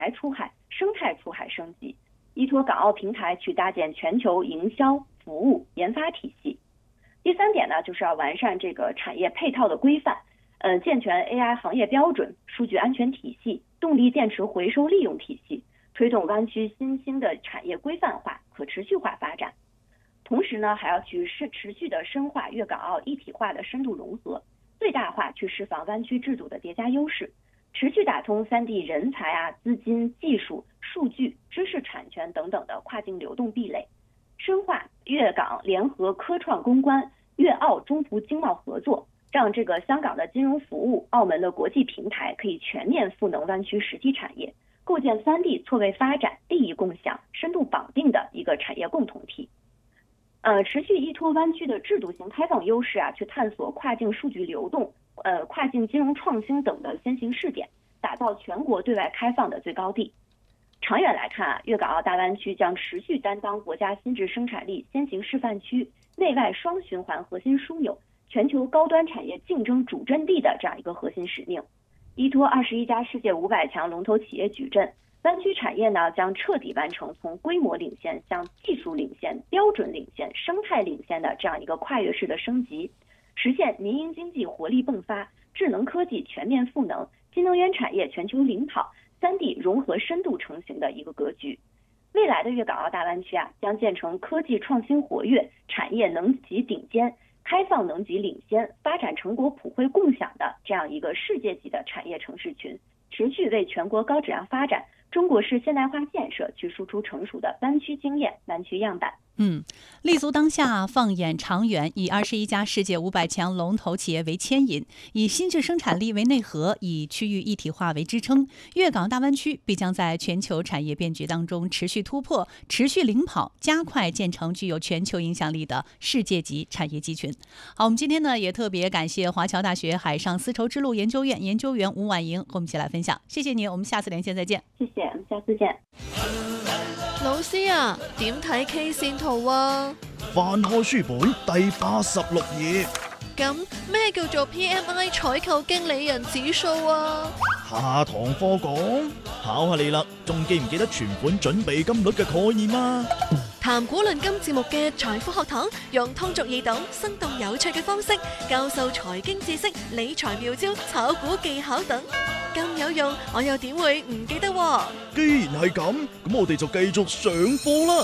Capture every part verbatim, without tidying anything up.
材出海、生态出海升级，依托港澳平台去搭建全球营销、服务、研发体系。第三点呢，就是要完善这个产业配套的规范，呃，健全 A I 行业标准、数据安全体系、动力电池回收利用体系，推动湾区新兴的产业规范化、可持续化发展。同时呢，还要去是持续的深化粤港澳一体化的深度融合，最大化去释放湾区制度的叠加优势，持续打通三地人才啊、资金、技术、数据、知识产权等等的跨境流动壁垒，深化粤港联合科创攻关、粤澳中葡经贸合作，让这个香港的金融服务、澳门的国际平台可以全面赋能湾区实体产业，构建三地错位发展、利益共享、深度绑定的一个产业共同体。呃，持续依托湾区的制度性开放优势啊，去探索跨境数据流动、呃跨境金融创新等的先行试点，打造全国对外开放的最高地。长远来看啊，粤港澳大湾区将持续担当国家新质生产力先行示范区、内外双循环核心枢纽、全球高端产业竞争主阵地的这样一个核心使命。依托二十一家世界五百强龙头企业矩阵，湾区产业呢将彻底完成从规模领先向技术领先、标准领先、生态领先的这样一个跨越式的升级，实现民营经济活力迸发、智能科技全面赋能、新能源产业全球领跑、三地融合深度成型的一个格局。未来的粤港澳大湾区啊，将建成科技创新活跃、产业能级顶尖、开放能级领先、发展成果普惠共享的这样一个世界级的产业城市群，持续为全国高质量发展、中国式现代化建设去输出成熟的湾区经验、湾区样板。 嗯，立足当下，放眼长远，以二十一家世界五百强龙头企业为牵引，以新质生产力为内核，以区域一体化为支撑，粤港大湾区必将在全球产业变局当中持续突破、持续领跑，加快建成具有全球影响力的世界级产业集群。好，我们今天呢也特别感謝華僑大學海上絲綢之路研究院研究員吳婉瑩和我們一起來分享，謝謝你，我們下次連線再見。 謝謝，我們下次見。 老師啊，點睇 K 線圖啊？ 翻開書本第八十六頁。 咁咩叫做 P M I 採購經理人指數啊？ 下堂課講，考下你啦，仲記唔記得存款準備金率嘅概念啊？ 談股論金節目嘅財富學堂，用通俗易懂、生動有趣嘅方式教授財經知識、理財妙招、炒股技巧等，咁有用，我又點會唔記得喎？ 既然係咁，咁我哋就繼續上課啦。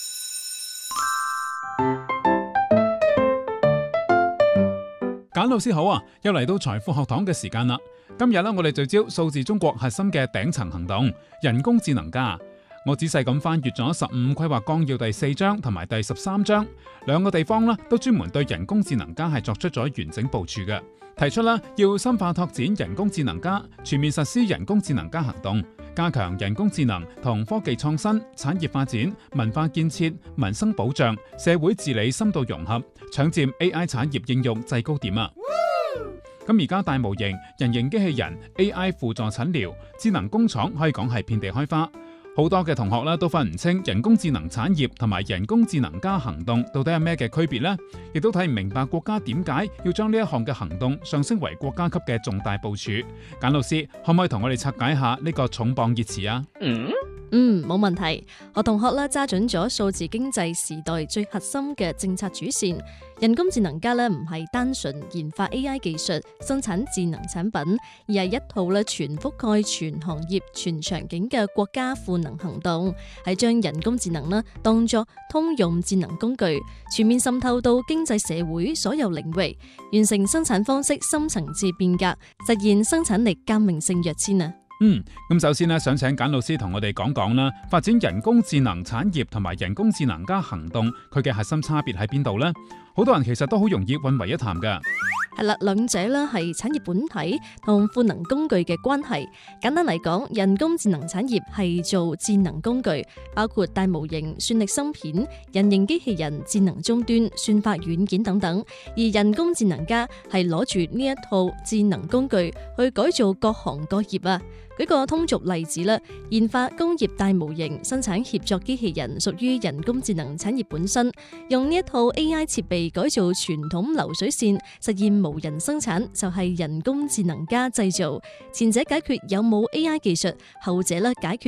簡老師好啊，又嚟到財富學堂嘅時間啦。今日咧，我哋聚焦數字中國核心嘅頂層行動——人工智能加。我仔細咁翻閱咗十五規劃綱要第四章同埋第十三章，兩個地方咧都專門對人工智能加係作出咗完整部署嘅，提出啦要深化拓展人工智能加，全面實施人工智能加行動，加強人工智能同科技創新、產業發展、文化建設、民生保障、社會治理深度融合，搶佔 A I 產業應用制高點啊！咁而家大模型、人形機器人、A I 輔助診療、智能工廠可以講係遍地開花。好多嘅同學咧都分唔清人工智能產業同埋人工智能加行動到底有咩嘅區別呢？亦都睇唔明白國家點解要將呢一項嘅行動上升為國家級嘅重大部署。簡老師可唔可以同我哋拆解下呢個重磅熱詞啊？ 嗯嗯，冇問題。我同學咧揸準咗數字經濟時代最核心嘅政策主線。人工智能加咧唔係單純研發 A I 技術、生產智能產品，而係一套咧全覆蓋全行業、全場景嘅國家賦能行動，係將人工智能咧當作通用智能工具，全面滲透到經濟社會所有領域，完成生產方式深層次變革，實現生產力革命性躍遷啊！ 嗯，咁首先呢，想請簡老師同我哋講講啦，發展人工智能產業同埋人工智能加行動，佢嘅核心差別喺邊度呢？好多人其實都好容易混為一談㗎。 係啦，兩者咧係產業本體同賦能工具嘅關係。簡單嚟講，人工智能產業係做智能工具，包括大模型、算力芯片、人形機器人、智能終端、算法軟件等等。而人工智能加係攞住呢一套智能工具去改造各行各業啊。舉個通俗例子啦，研發工業大模型、生產協作機器人屬於人工智能產業本身，用呢一套 A I 設備改造傳統流水線，實現無人生產，就係人工智能加製造。前者解決有冇 A I 技術，後者咧解決